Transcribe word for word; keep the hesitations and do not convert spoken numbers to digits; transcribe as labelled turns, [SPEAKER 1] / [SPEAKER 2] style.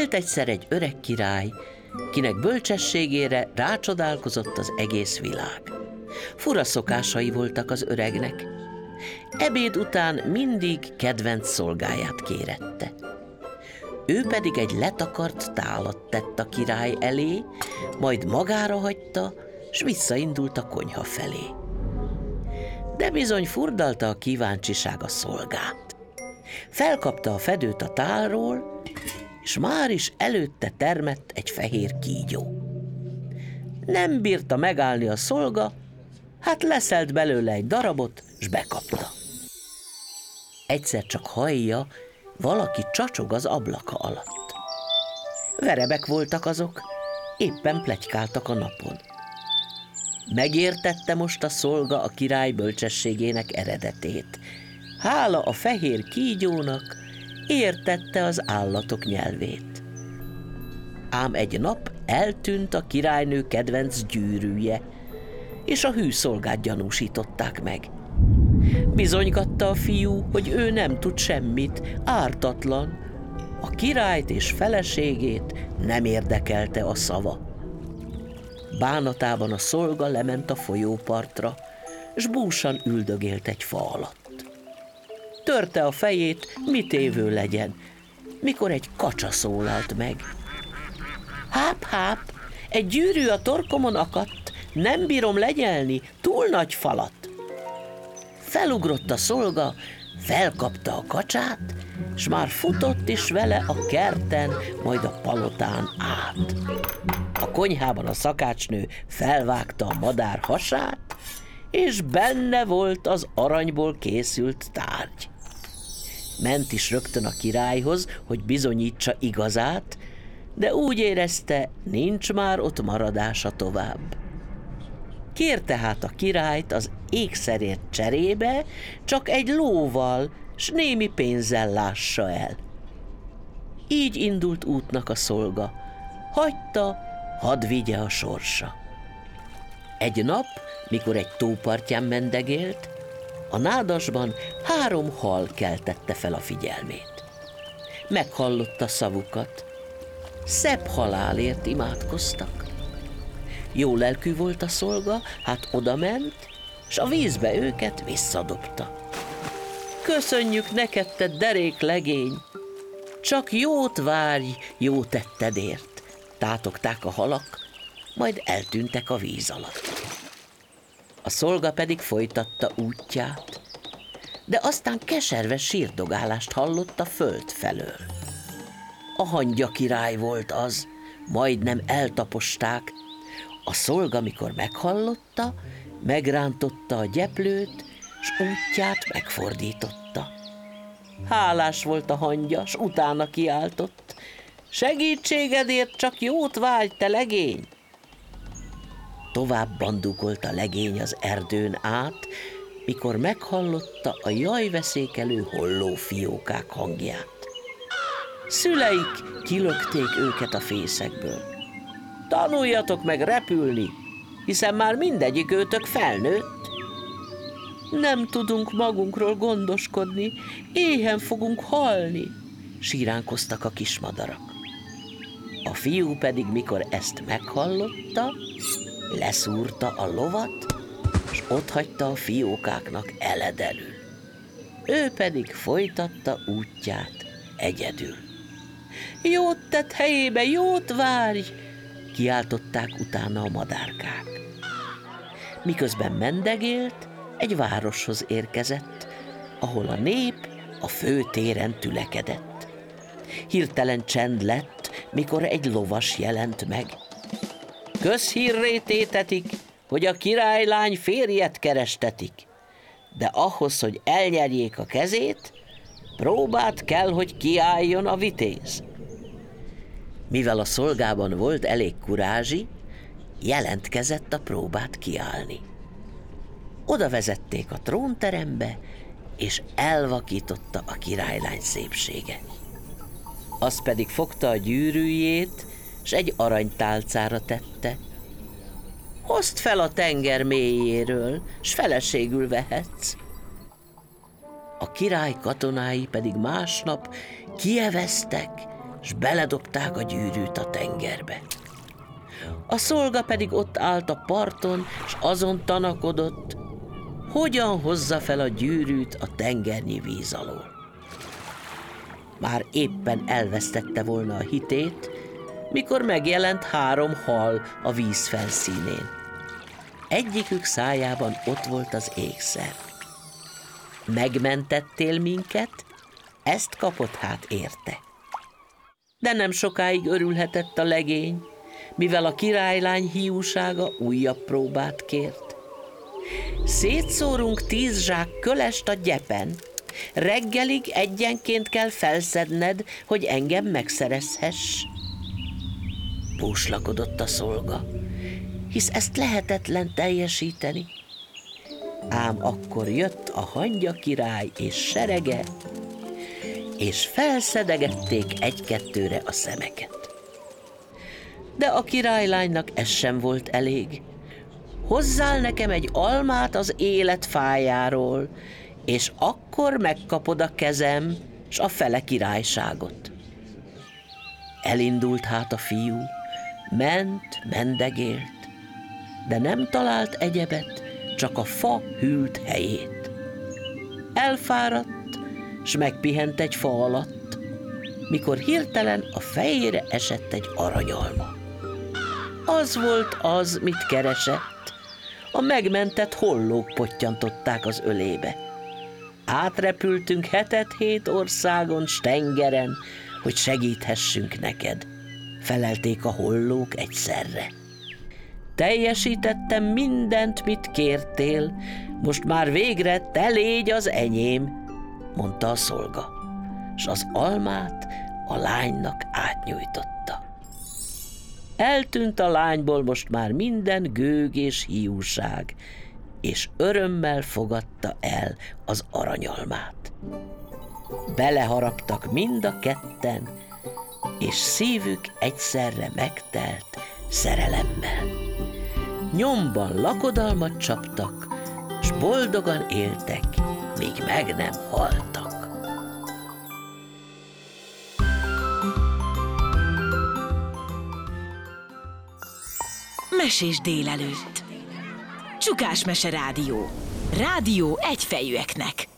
[SPEAKER 1] Élt egyszer egy öreg király, kinek bölcsességére rácsodálkozott az egész világ. Fura szokásai voltak az öregnek. Ebéd után mindig kedvenc szolgáját kérette. Ő pedig egy letakart tálat tett a király elé, majd magára hagyta, s visszaindult a konyha felé. De bizony furdalta a kíváncsiság a szolgát. Felkapta a fedőt a tálról, és már is előtte termett egy fehér kígyó. Nem bírta megállni a szolga, hát leszelt belőle egy darabot, s bekapta. Egyszer csak hallja, valaki csacsog az ablaka alatt. Verebek voltak azok, éppen pletykáltak a napon. Megértette most a szolga a király bölcsességének eredetét. Hála a fehér kígyónak, értette az állatok nyelvét. Ám egy nap eltűnt a királynő kedvenc gyűrűje, és a hű szolgát gyanúsították meg. Bizonygatta a fiú, hogy ő nem tud semmit, ártatlan. A királyt és feleségét nem érdekelte a szava. Bánatában a szolga lement a folyópartra, s búsan üldögélt egy fa alatt. Törte a fejét, mit évő legyen, mikor egy kacsa szólalt meg. Háp, háp, egy gyűrű a torkomon akadt, nem bírom legyelni, túl nagy falat. Felugrott a szolga, felkapta a kacsát, s már futott is vele a kerten, majd a palotán át. A konyhában a szakácsnő felvágta a madár hasát, és benne volt az aranyból készült tárgy. Ment is rögtön a királyhoz, hogy bizonyítsa igazát, de úgy érezte, nincs már ott maradása tovább. Kérte hát a királyt az ékszerért cserébe, csak egy lóval, s némi pénzzel lássa el. Így indult útnak a szolga, hagyta, hadd vigye a sorsa. Egy nap, mikor egy tópartján mendegélt, a nádasban három hal keltette fel a figyelmét. Meghallotta szavukat, szebb halálért imádkoztak. Jó lelkű volt a szolga, hát odament, s a vízbe őket visszadobta. Köszönjük neked, te derék legény! Csak jót várj, jó tettedért, tátogták a halak, majd eltűntek a víz alatt. A szolga pedig folytatta útját, de aztán keserves sírdogálást hallott a föld felől. A hangya király volt az, majdnem eltaposták. A szolga, mikor meghallotta, megrántotta a gyeplőt, s útját megfordította. Hálás volt a hangya, s utána kiáltott: segítségedért csak jót várj, te legény! Tovább bandukolt a legény az erdőn át, mikor meghallotta a jajveszékelő hollófiókák hangját. Szüleik kilökték őket a fészekből. Tanuljatok meg repülni, hiszen már mindegyik őtök felnőtt. Nem tudunk magunkról gondoskodni, éhen fogunk halni, síránkoztak a kismadarak. A fiú pedig, mikor ezt meghallotta, leszúrta a lovat, s otthagyta a fiókáknak eledelül. Ő pedig folytatta útját egyedül. Jót tett helyébe, jót várj! Kiáltották utána a madárkák. Miközben mendegélt, egy városhoz érkezett, ahol a nép a főtéren tülekedett. Hirtelen csend lett, mikor egy lovas jelent meg. Közhírré tétetik, hogy a királylány férjet kerestetik, de ahhoz, hogy elnyerjék a kezét, próbát kell, hogy kiálljon a vitéz. Mivel a szolgában volt elég kurázsi, jelentkezett a próbát kiállni. Oda vezették a trónterembe, és elvakította a királylány szépsége. Az pedig fogta a gyűrűjét, s egy aranytálcára tette. Hozd fel a tenger mélyéről, s feleségül vehetsz. A király katonái pedig másnap kieveztek, s beledobták a gyűrűt a tengerbe. A szolga pedig ott állt a parton, s azon tanakodott, hogyan hozza fel a gyűrűt a tengernyi víz alól. Már éppen elvesztette volna a hitét, mikor megjelent három hal a víz felszínén. Egyikük szájában ott volt az ékszer. Megmentettél minket, ezt kapott hát érte. De nem sokáig örülhetett a legény, mivel a királylány hiúsága újabb próbát kért. Szétszórunk tíz zsák kölest a gyepen, reggelig egyenként kell felszedned, hogy engem megszerezhess. Búslakodott a szolga, hisz ezt lehetetlen teljesíteni. Ám akkor jött a hangya király és serege, és felszedegették egy-kettőre a szemeket. De a királylánynak ez sem volt elég. Hozzál nekem egy almát az élet fájáról, és akkor megkapod a kezem, s a fele királyságot. Elindult hát a fiú, ment, mendegélt, de nem talált egyebet, csak a fa hűlt helyét. Elfáradt, s megpihent egy fa alatt, mikor hirtelen a fejére esett egy aranyalma. Az volt az, mit keresett, a megmentett hollók pottyantották az ölébe. Átrepültünk hetet-hét országon, s tengeren, hogy segíthessünk neked, felelték a hollók egyszerre. Teljesítettem mindent, mit kértél, most már végre te légy az enyém, mondta a szolga, s az almát a lánynak átnyújtotta. Eltűnt a lányból most már minden gőg és hiúság, és örömmel fogadta el az aranyalmát. Beleharaptak mind a ketten, és szívük egyszerre megtelt szerelemmel. Nyomban lakodalmat csaptak, s boldogan éltek, míg meg nem haltak.
[SPEAKER 2] Mesés délelőtt. Csukás Mese Rádió. Rádió egyfejűeknek.